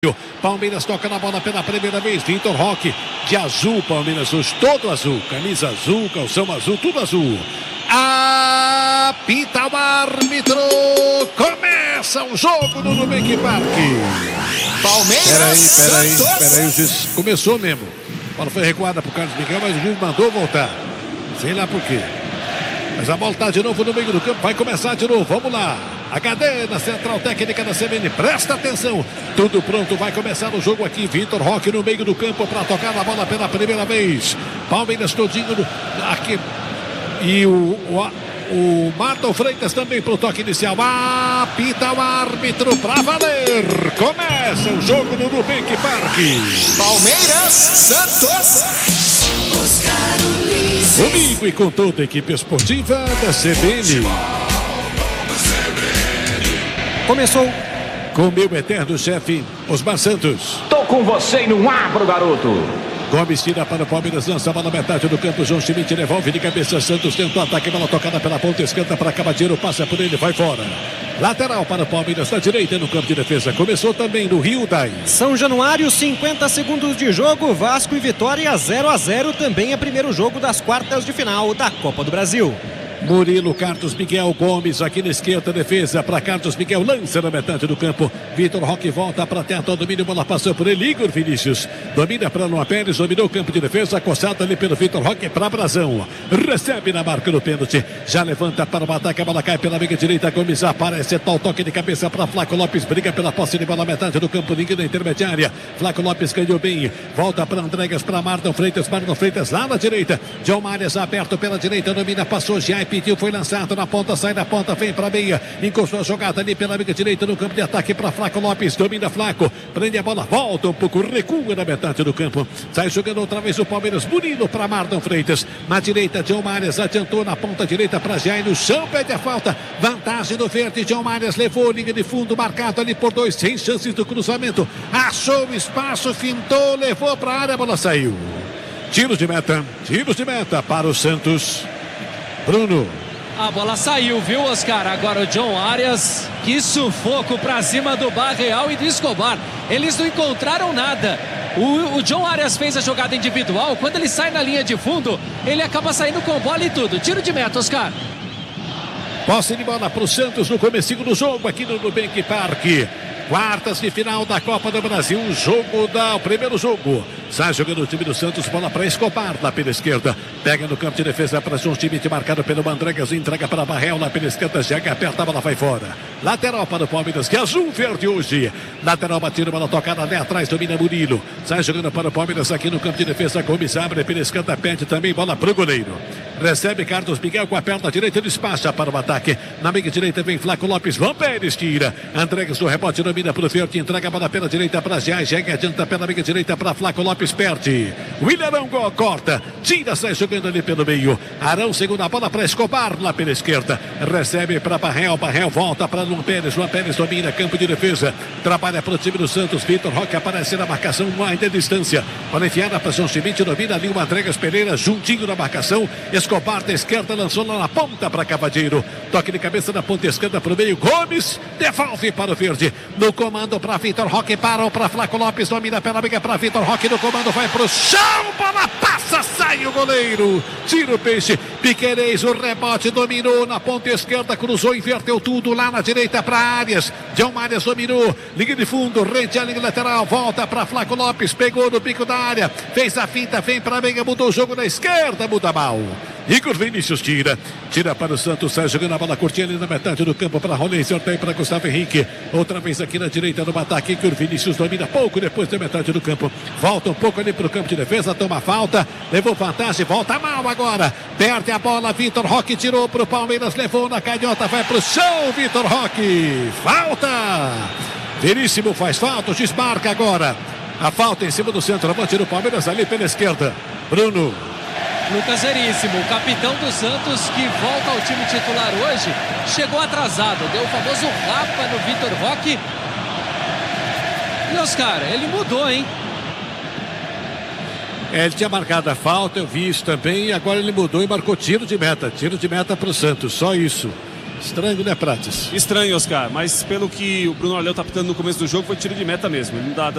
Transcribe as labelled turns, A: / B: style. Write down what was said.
A: Palmeiras toca na bola pela primeira vez. Vitor Roque, de azul, Palmeiras hoje todo azul, camisa azul, calção azul, tudo azul. Apita o árbitro. Começa o jogo no Nubank Park.
B: Palmeiras.
A: Peraí, o juiz começou mesmo. A bola foi recuada pro Carlos Miguel, mas o juiz mandou voltar. Sei lá por quê. Mas a bola está de novo no meio do campo. Vai começar de novo. Vamos lá. HD na central técnica da CBN. Presta atenção. Tudo pronto. Vai começar o jogo aqui. Vitor Roque no meio do campo para tocar a bola pela primeira vez. Palmeiras todinho aqui. E o Marlon Freitas também para o toque inicial. Apita o árbitro para valer. Começa o jogo no Nubank Park.
B: Palmeiras, Santos.
A: Comigo e com toda a equipe esportiva da CBN.
C: Começou
A: com o meu eterno chefe, Osmar Santos.
D: Tô com você e não abro, garoto.
A: Gomes tira para o Palmeiras, lança a bola na metade do campo. João Schmidt devolve de cabeça. Santos tenta o ataque, bola tocada pela ponta esquerda para Cavadeiro, passa por ele, vai fora. Lateral para o Palmeiras, na direita no campo de defesa. Começou também no Rio Dai.
C: São Januário, 50 segundos de jogo. Vasco e Vitória 0-0. Também é primeiro jogo das quartas de final da Copa do Brasil.
A: Murilo, Carlos Miguel, Gomes aqui na esquerda, defesa para Carlos Miguel, lança na metade do campo. Vitor Roque volta para tenta, o domínio, bola passou por ele. Igor Vinícius domina para Luan Pérez, dominou o campo de defesa, coçada ali pelo Vitor Roque para Brazão. Recebe na marca do pênalti, já levanta para o ataque, a bola cai pela meia direita. Gomes aparece, tal toque de cabeça para Flaco Lopes, briga pela posse de bola na metade do campo, ninguém na intermediária. Flaco Lopes ganhou bem, volta para Andregas, para Marlon Freitas lá na direita. John Marias aberto pela direita, domina, passou já. Pediu, foi lançado na ponta, sai da ponta, vem para a meia, encostou a jogada ali pela meia direita no campo de ataque para Flaco Lopes, domina Flaco, prende a bola, volta um pouco, recua na metade do campo, sai jogando outra vez o Palmeiras. Murilo para Marlon Freitas, na direita John Marias adiantou na ponta direita para Jair, no chão, pede a falta, vantagem do verde. John Marias levou linha de fundo, marcado ali por dois, sem chances do cruzamento, achou o espaço, fintou, levou para a área, a bola saiu. Tiros de meta para o Santos. Bruno.
E: A bola saiu, viu, Oscar? Agora o John Arias, que sufoco pra cima do Barreal e do Escobar. Eles não encontraram nada. O John Arias fez a jogada individual. Quando ele sai na linha de fundo, ele acaba saindo com bola e tudo. Tiro de meta, Oscar.
A: Posse de bola pro Santos no comecinho do jogo aqui no Nubank Park. Quartas de final da Copa do Brasil, o primeiro jogo. Sai jogando o time do Santos, bola para Escobar lá pela esquerda. Pega no campo de defesa para João Schmidt, marcado pelo Andregas, entrega para Barreal lá pela esquerda, chega, aperta, a bola vai fora. Lateral para o Palmeiras, que é azul verde hoje. Lateral batido, bola tocada ali atrás, domina Murilo. Sai jogando para o Palmeiras aqui no campo de defesa, Gomes abre pela esquerda, pede também, bola pro goleiro. Recebe Carlos Miguel com a perna direita, despacha para o ataque. Na meia direita vem Flaco Lopes, Luan Pérez tira. Andregas no rebote, domina para o verde, entrega a bola pela direita para Jair, chega, adianta pela meia direita para Flaco Lopes, perde. William Arão corta, tira, sai jogando ali pelo meio. Arão segunda bola para Escobar lá pela esquerda. Recebe para Barreal volta para Luan Pérez domina campo de defesa. Trabalha para o time do Santos. Vitor Roque aparece na marcação, ainda distância. Para enfiar na pressão, Schmidt domina ali o Andregas Pereira juntinho na marcação. Escobar da esquerda lançou lá na ponta para Cavadeiro. Toque de cabeça na ponta esquerda para o meio. Gomes devolve para o verde. No comando para Vitor Roque, parou para Flaco Lopes, domina pela meia para Vitor Roque. No comando vai pro chão, bola passa, sai o goleiro, tira o peixe. Piquerez, o rebote, dominou na ponta esquerda, cruzou, inverteu tudo lá na direita para Arias. John Arias dominou, liga de fundo, rente a linha lateral, volta para Flaco Lopes, pegou no pico da área, fez a finta, vem para a meia, mudou o jogo na esquerda, muda mal. Igor Vinícius tira para o Santos, sai jogando a bola curtinha ali na metade do campo para Rony, sorteio para Gustavo Henrique, outra vez aqui na direita no ataque. Igor Vinícius domina pouco depois da metade do campo, volta um pouco ali para o campo de defesa, toma falta, levou vantagem, volta mal agora, perde a bola, Vitor Roque tirou para o Palmeiras, levou na canhota, vai para o chão, Vitor Roque, falta, Veríssimo faz falta, o juiz marca agora a falta em cima do centroavante do Palmeiras ali pela esquerda. Bruno.
E: Lucas Veríssimo, o capitão do Santos, que volta ao time titular hoje, chegou atrasado, deu o famoso rapa no Vitor Roque. E Oscar, ele mudou, hein?
A: Ele tinha marcado a falta, eu vi isso também, e agora ele mudou e marcou tiro de meta para o Santos, só isso. Estranho, né, Prates?
F: Estranho, Oscar, mas pelo que o Bruno Aleu tá pitando no começo do jogo, foi tiro de meta mesmo. Ele não dá